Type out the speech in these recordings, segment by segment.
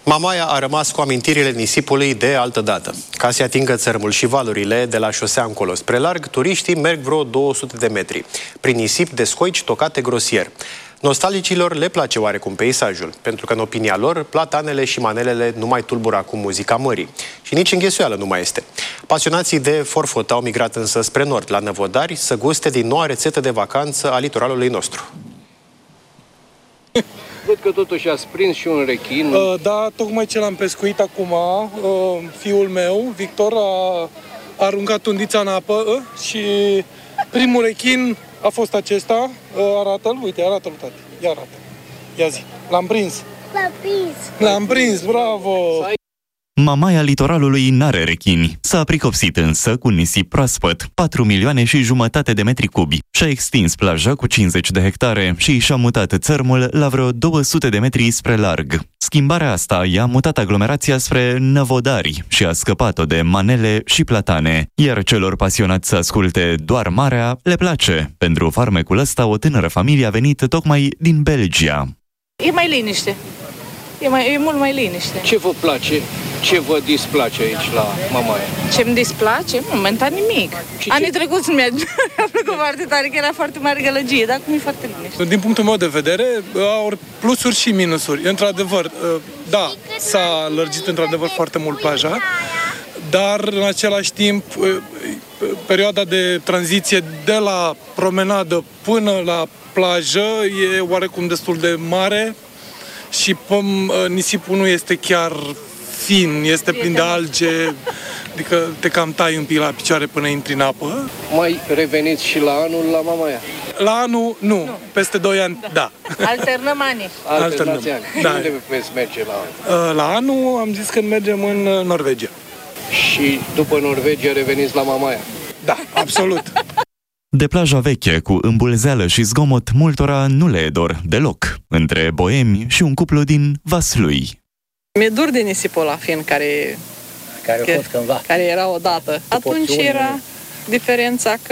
Mamaia a rămas cu amintirile nisipului de altă dată. Ca să atingă țărmul și valurile de la șosea încolo spre larg, turiștii merg vreo 200 de metri, prin nisip de scoici tocate grosier. Nostalgicilor le place oarecum peisajul, pentru că, în opinia lor, platanele și manelele nu mai tulbură acum muzica mării. Și nici înghesuială nu mai este. Pasionații de forfot au migrat însă spre nord, la Năvodari, să guste din noua rețetă de vacanță a litoralului nostru. Văd că totuși ați prins și un rechin. Da, tocmai ce l-am pescuit acum, fiul meu, Victor, a aruncat undița în apă și primul rechin a fost acesta. Arată-l, uite, arată-l, tati. Ia arată. Ia zi. L-am prins. L-am prins, bravo! Mamaia litoralului n-are rechini. S-a pricopsit însă cu nisip proaspăt, 4 milioane și jumătate de metri cubi. Și-a extins plaja cu 50 de hectare și și-a mutat țărmul la vreo 200 de metri spre larg. Schimbarea asta i-a mutat aglomerația spre Năvodari și a scăpat-o de manele și platane. Iar celor pasionați să asculte doar marea le place. Pentru farmecul ăsta, o tânără familie a venit tocmai din Belgia. E mai liniște. E mult mai liniște. Ce vă place? Ce vă displace aici la Mamaia? Ce-mi displace? Momentan nimic. Anii trecuți mi-a plăcut foarte tare, că era foarte mare gălăgie, dar acum e foarte liniște. Din punctul meu de vedere, au plusuri și minusuri. Într-adevăr, da, s-a lărgit într-adevăr foarte mult plaja, dar în același timp perioada de tranziție de la promenadă până la plajă e oarecum destul de mare și nisipul nu este chiar fin, este plin de alge, adică te cam tai un pic la picioare până intri în apă. Mai reveniți și la anul la Mamaia? La anul, nu. Peste 2 ani, da. Alternăm anii. Alternați ani. Da. Unde veți merge la anul? La anul am zis că mergem în Norvegia. Și după Norvegia reveniți la Mamaia? Da, absolut. De plaja veche, cu îmbulzeală și zgomot, multora nu le e dor deloc, între boemi și un cuplu din Vaslui. Mi-e dor de nisipul ăla fin care a fost cândva. Care era odată. Atunci era diferența că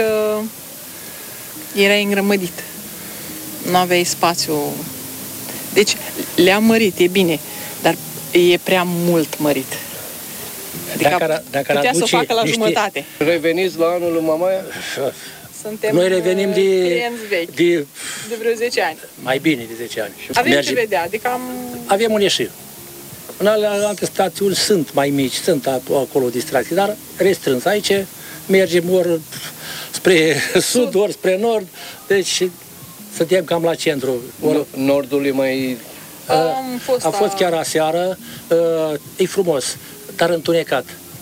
era îngrămădit. Nu aveai spațiu. Deci le-am mărit, e bine, dar e prea mult mărit. Adică dacă putea să o facă la jumătate. Reveniți la anul în Mamaia? Noi revenim de vreo 10 ani. Mai bine de 10 ani. Avem ce vedea, adică avem un ieșir. În alte stațiuni sunt mai mici, sunt acolo distracții, dar restrâns. Aici mergem ori spre sud, ori spre nord, deci suntem cam la centru. Nordul e mai... A fost chiar aseară, e frumos, dar întunecat.